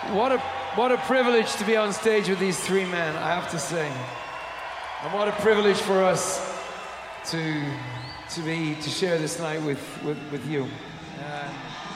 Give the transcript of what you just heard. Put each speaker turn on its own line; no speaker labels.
What a privilege to be on stage with these three men, I have to say. And what a privilege for us to share this night with you.